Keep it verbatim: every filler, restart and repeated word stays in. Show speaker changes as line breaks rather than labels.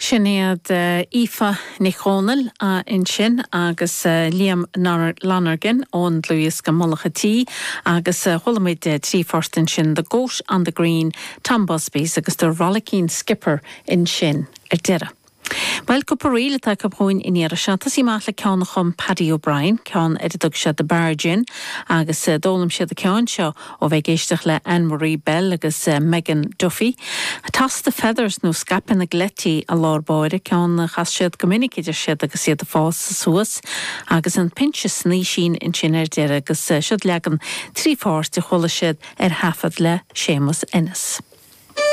Sinnéad uh, Aoife Nicónal uh, in sin agus uh, Liam Lonergan ón Louis go Mulachatí agus uh, cholamid uh, trí forstin sin the Goat on the Green, Tom Busby's agus the Rollicking Skipper in sin ar deireadh. Well, cúpla riile tá capóin in éire se, tas í maith le ceann chum Paddy O'Brien, ceann editug se de Bargin, agus uh, dólam se de ceann seo ó bheith géisteach le Anne-Marie Bell agus uh, Megan Duffy. Tas the Feathers nó Scapin a Gletty a lár báire, ceann chas siad gomininic idir siad agus siad a fás sa suas, agus an pinse sní sin in sin ar deire agus uh, siad legan trí fárs de chola siad ar hafad le Seamus Ennis.